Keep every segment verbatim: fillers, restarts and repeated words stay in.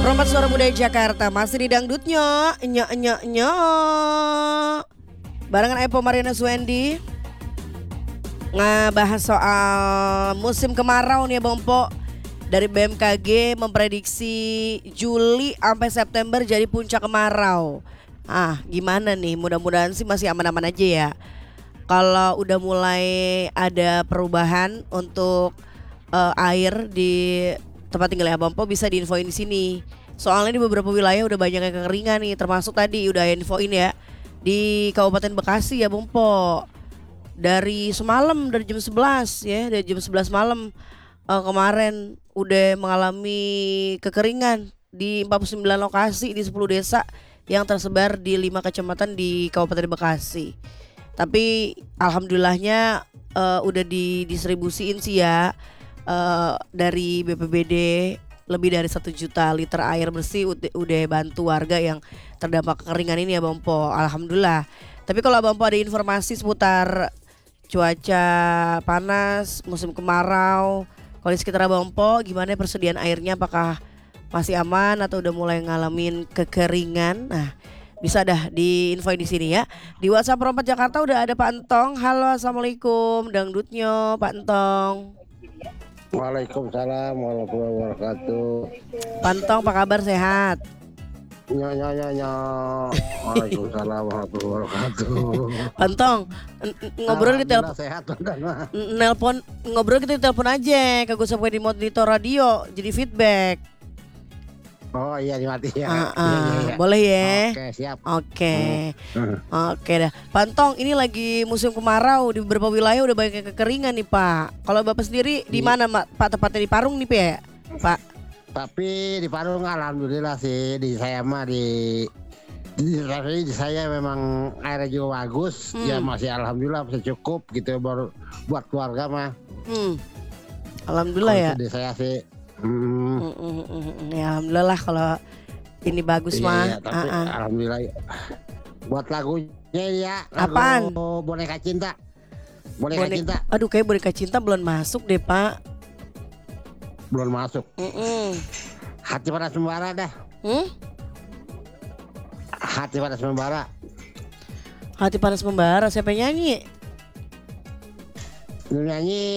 Perempat Suara Muda Jakarta masih di dangdutnya, nyok nyok nyok. Barengan Epo Mariana Suendi ngebahas soal musim kemarau nih ya Bang Po. Dari B M K G memprediksi Juli sampai September jadi puncak kemarau. Ah, gimana nih? Mudah-mudahan sih masih aman-aman aja ya. Kalau udah mulai ada perubahan untuk uh, air di tempat tinggal Abang Po bisa diinfoin di sini. Soalnya di beberapa wilayah udah banyak yang kekeringan nih, termasuk tadi udah infoin ya di Kabupaten Bekasi ya Bang Po. Dari semalam dari jam sebelas ya, dari jam sebelas malam uh, kemarin udah mengalami kekeringan di empat puluh sembilan lokasi di sepuluh desa yang tersebar di lima kecamatan di Kabupaten Bekasi. Tapi alhamdulillahnya uh, udah didistribusiin sih ya uh, dari B P B D lebih dari satu juta liter air bersih udah, udah bantu warga yang terdampak kekeringan ini ya Bang Po. Alhamdulillah. Tapi kalau Bang Po ada informasi seputar cuaca panas, musim kemarau, kalau di sekitar Bang Po gimana persediaan airnya, apakah masih aman atau udah mulai ngalamin kekeringan? Nah, bisa dah diinfoin di sini ya. Di WhatsApp Perempat Jakarta udah ada Pak Entong. Halo, assalamualaikum, dangdutnya Pak Entong. Waalaikumsalam warahmatullahi wabarakatuh. Pak Entong apa kabar, sehat? Nya nya nya nya. Waalaikumsalam warahmatullahi wabarakatuh. Pak Entong, n- ngobrol di telepon. Sehat Nelpon ngobrol kita di telepon aja, kagak usah pakai di monitor radio, jadi feedback. Oh iya dimatiin ya. Uh, uh, iya, iya, iya. Boleh ya. Oke siap. Oke. Hmm. Oke dah. Pantong, ini lagi musim kemarau di beberapa wilayah udah banyak yang kekeringan nih Pak. Kalau Bapak sendiri di mana Pak, tepatnya di Parung nih Pak ya? Pak. Tapi di Parung alhamdulillah sih, di saya mah di di, di saya memang airnya juga bagus. Hmm. Ya masih alhamdulillah masih cukup gitu baru buat keluarga mah. Hmm. Alhamdulillah ya. Di saya sih. Hmm. Mm, mm, mm, mm. Ya alhamdulillah lah kalau ini bagus iya, mah. iya, tapi uh-uh. alhamdulillah ya. Buat lagunya ya, lagu Apaan? Boneka Cinta. Boneka Bonek- Cinta Aduh kayak boneka cinta belum masuk deh Pak. belum masuk. Mm-mm. Hati pada Sembara dah. Hmm? Hati pada Sembara. Hati panas membara, siapa yang nyanyi? Lu nyanyi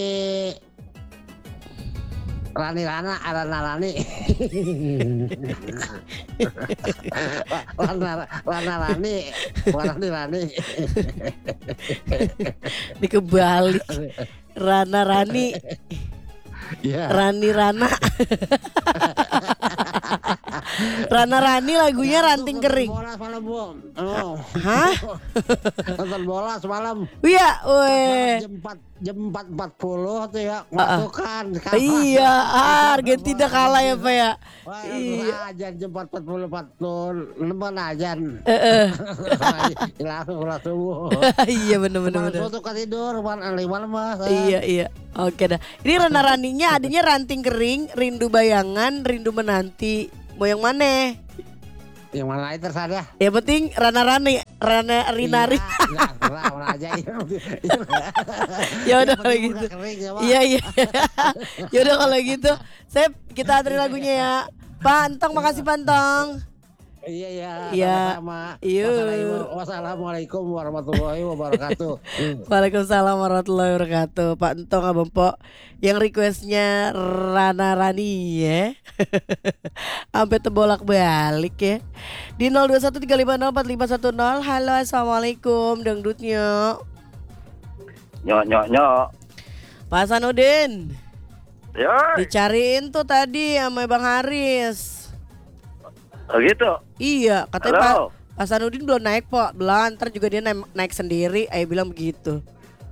Rani Rana, Rana Rani. Rana Rana Rani, Rani Rani. Dikebalik. Rana Rani, Iya. Rani Rana. Rana Rani lagunya Ranting Kering. Bola semalam, Bu. Oh. Hah? Nonton bola semalam. Iya, weh. Jam empat jam empat empat puluh tuh ya masukkan. Iya, ah, Argentina kalah ya Pak ya. Wah, Iya. ajan jam empat empat puluh empat puluh lemon ajan. Heeh. Langsung ulah subuh. Iya bener bener bener. Langsung ke tidur mana lima mah. Iya iya. Oke dah. Ini Rana Raninya adanya Ranting Kering, Rindu Bayangan, Rindu Menanti. Mau yang mana? Yang mana itu terserah. Yang penting Rana Rani, Rana Rinari. Enggak, enggak, aja. Ya udah kalau gitu. Iya iya. Ya udah kalau gitu. Sep, kita antri lagunya ya. Pak Entong, makasih Pak Entong. Iya iya. Iya. Sama-sama. Yuk. Wassalamualaikum warahmatullahi wabarakatuh. Waalaikumsalam warahmatullahi wabarakatuh. Pak Entong Abang Po yang requestnya Rana Rani ya. Sampai terbolak balik ya. Di nol dua satu tiga lima nol empat lima satu nol. Halo, assalamualaikum dangdutnya. Nyok nyok nyok. Pak Sanudin, Yoi. dicariin tuh tadi sama Bang Haris. Oh gitu. Iya, katanya Pak Halo. Pak Sanudin belum naik Po. Belum, ntar juga dia naik, naik sendiri. Ayo bilang begitu.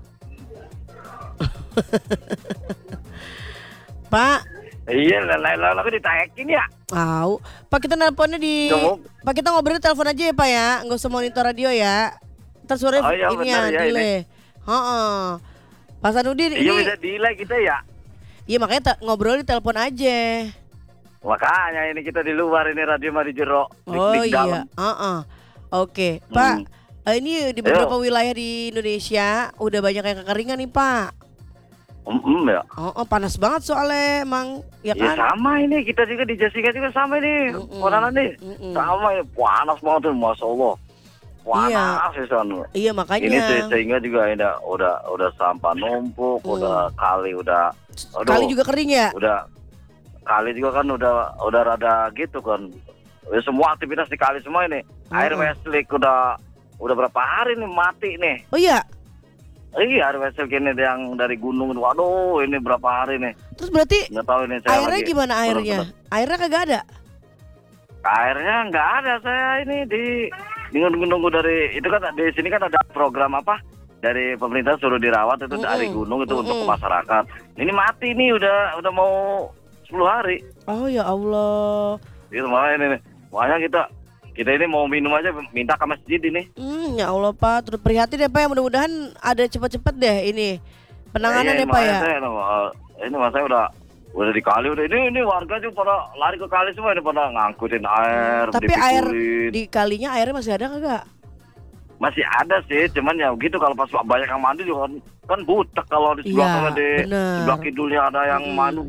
Pak, Iya, lain-lain aku ditayakin ya. tahu. Pak, kita nelponnya di Coba. Pak, kita ngobrol di telepon aja ya Pak ya. Enggak usah monitor radio ya. Ntar suara Oh iya, ini benar ya, ya, delay. Heeh. Pak Sanudin Iya ini. bisa delay kita ya. Iya, makanya te- ngobrol di telepon aja. Makanya ini kita di luar, ini radio mah di jero. Di, Oh di iya. dalam. Heeh. Oke, Pak. Hmm. eh, Ini di beberapa wilayah di Indonesia udah banyak yang kekeringan nih, Pak. Mm-mm, ya. Oh, oh, panas banget soalnya emang ya Ya kan? sama ini kita juga di Jessica juga sama ini. Mm-mm. Warna nih. Mm-mm. Sama ini panas banget tuh, masya Allah. Panas sih sana. Iya makanya. Ini se- sehingga juga ini udah udah udah sampah numpuk, Hmm. udah kali udah. Aduh, Kali juga kering ya? Udah kali juga kan udah udah rada gitu kan. Ya, semua aktivitas di kali semua ini. Air Mm-mm. Westlake udah udah berapa hari nih mati nih. Oh iya. Iya, air Westlake ini yang dari gunung. Waduh, ini berapa hari nih? Terus berarti Nggak tahu ini saya airnya lagi. gimana airnya? bener-bener. Airnya kagak ada? Airnya nggak ada, saya ini di di nunggu dari itu kan di sini kan ada program apa dari pemerintah suruh dirawat itu Mm-mm. dari gunung itu untuk Mm-mm. masyarakat. Ini mati nih udah udah mau sepuluh hari. Oh ya Allah. Gitu makanya ini nih. Makanya kita kita ini mau minum aja minta ke masjid ini. Hmm, ya Allah Pak, turut prihatin ya Pak ya, mudah-mudahan ada cepat-cepat deh ini penanganan Iya, ya Pak ya. makanya saya, uh, ini mas saya udah udah di kali udah ini ini warga juga pada lari ke kali semua ini pada ngangkutin air. Tapi air dipikulin. di kalinya airnya masih ada kagak? Masih ada sih, cuman ya gitu kalau pas banyak yang mandi juga kan, kan butek kalau di sebelah Iya, sana di bener. sebelah kidulnya ada yang Mm. mandi.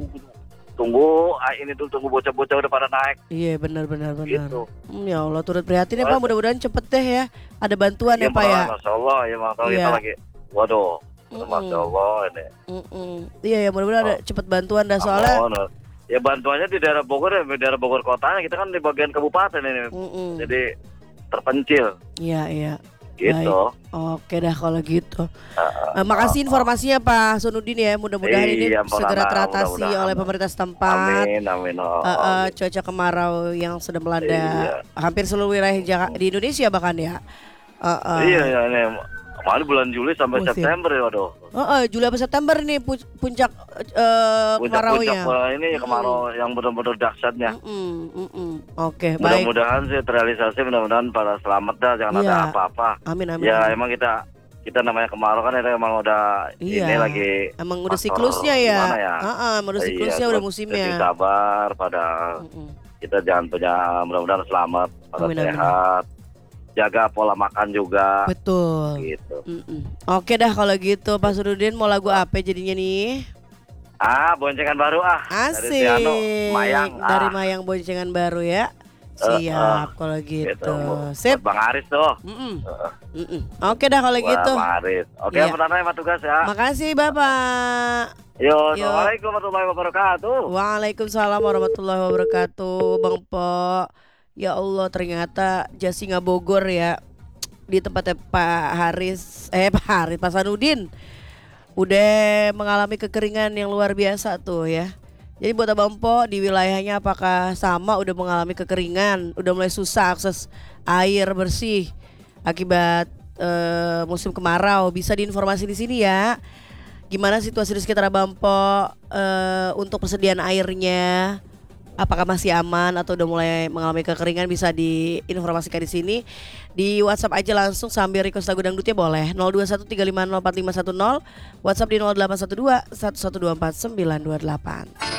Tunggu, ah, ini tuh tunggu bocah-bocah udah pada naik Iya benar benar benar. gitu. Hmm, ya Allah turut prihatin ya Pak, mudah-mudahan cepet deh ya. Ada bantuan ya Iya, Pak ya. Masya Allah, ya Mas Iya. kita lagi. Waduh, Mm-mm. Masya Allah ini. Mm-mm. Iya ya mudah-mudahan ada Oh. cepet bantuan dah soalnya. Ampun. Ya bantuannya di daerah Bogor ya, di daerah Bogor kotanya kita kan di bagian kabupaten ini. Mm-mm. Jadi terpencil Iya iya. gitu. Oke dah kalau gitu. Uh, Eh, makasih informasinya Pak Sunudin ya. Mudah-mudahan ini Iya, Mbak segera Nana, teratasi mudah-mudahan. oleh pemerintah setempat. Amin, amin. Oh, Eh, eh, oh, cuaca kemarau yang sedang melanda Iya. hampir seluruh wilayah Jaka- di Indonesia bahkan ya. Eh, eh. Iya, iya, ini kemarin bulan Juli sampai Musim. September ya, waduh. Eh, eh, Juli sampai September nih pu- puncak eh, kemaraunya. Puncak-puncak uh, ini kemarau yang benar-benar dahsyatnya. Mm-mm, mm-mm. Oke baik. Mudah-mudahan sih terrealisasi, mudah-mudahan pada selamat dah, jangan Iya. ada apa-apa. Amin amin. Ya amin. emang kita kita namanya kemarau kan itu emang udah Iya. ini lagi Emang udah faktor siklusnya ya. gimana ya? Heeh, emang udah Iya, siklusnya udah terus musimnya. lebih sabar pada Mm-mm. kita jangan punya mudah-mudahan selamat, pada Amin, amin. sehat, jaga pola makan juga Betul. gitu. Mm-mm. Oke dah kalau gitu Pak Surudin mau lagu apa jadinya nih? Ah, boncengan baru ah. Asik. Dari Tiano, Mayang. Dari Ah, Mayang boncengan baru ya. Eh, Siap eh, kalau gitu. gitu. Sip. Buat Bang Aris tuh. Mm-mm. Eh, Mm-mm. Oke dah kalau buat gitu. Bang Aris. Oke, Iya. pertanyaan sama tugas ya. Makasih Bapak. Yo, Yo. Assalamualaikum warahmatullahi wabarakatuh. Waalaikumsalam warahmatullahi wabarakatuh, Bang Po. Ya Allah ternyata Jasinga Bogor ya di tempatnya Pak Haris, eh Pak Haris, Pak Sanudin udah mengalami kekeringan yang luar biasa tuh ya. Jadi buat Abang Po di wilayahnya apakah sama udah mengalami kekeringan, udah mulai susah akses air bersih akibat eh, musim kemarau? Bisa diinformasi di sini ya. Gimana situasi di sekitar Abang Po eh, untuk persediaan airnya? Apakah masih aman atau udah mulai mengalami kekeringan? Bisa diinformasikan di sini. Di WhatsApp aja langsung sambil request lagu dangdutnya boleh. nol dua satu tiga lima nol empat lima satu nol. WhatsApp di nol delapan satu dua satu satu dua empat sembilan dua delapan.